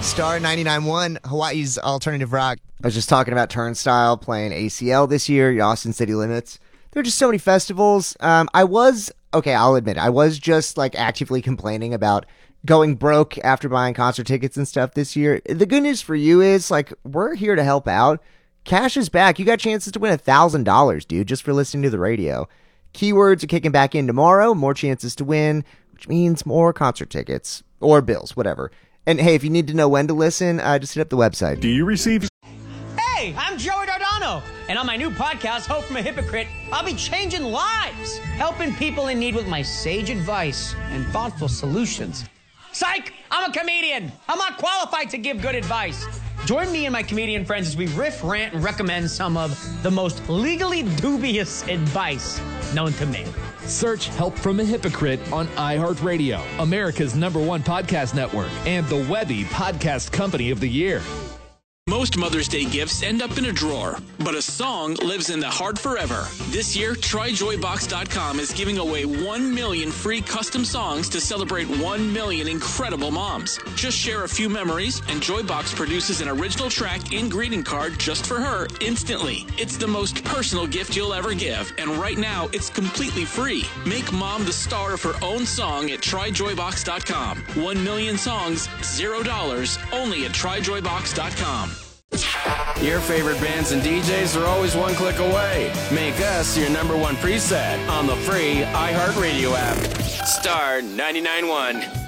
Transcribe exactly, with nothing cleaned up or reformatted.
Star ninety-nine point one, Hawaii's alternative rock. I was just talking about Turnstile playing A C L this year, Austin City Limits. There are just so many festivals. Um, I was, okay, I'll admit, I was just like actively complaining about going broke after buying concert tickets and stuff this year. The good news for you is, like, we're here to help out. Cash is back. You got chances to win one thousand dollars, dude, just for listening to the radio. Keywords are kicking back in tomorrow. More chances to win, which means more concert tickets or bills, whatever. And hey, if you need to know when to listen, uh, just hit up the website. Do you receive... Hey, I'm Joey Dardano, and on my new podcast, Hope from a Hypocrite, I'll be changing lives, helping people in need with my sage advice and thoughtful solutions. Psych! I'm a comedian. I'm not qualified to give good advice. Join me and my comedian friends as we riff, rant, and recommend some of the most legally dubious advice known to me. Search Help from a Hypocrite on iHeartRadio, America's number one podcast network, and the Webby Podcast Company of the Year. Most Mother's Day gifts end up in a drawer, but a song lives in the heart forever. This year, Try Joy Box dot com is giving away one million free custom songs to celebrate one million incredible moms. Just share a few memories, and Joybox produces an original track and greeting card just for her instantly. It's the most personal gift you'll ever give, and right now, it's completely free. Make mom the star of her own song at Try Joy Box dot com. One million songs, zero dollars, only at Try Joy Box dot com. Your favorite bands and D Js are always one click away. Make us your number one preset on the free iHeartRadio app. Star ninety-nine point one.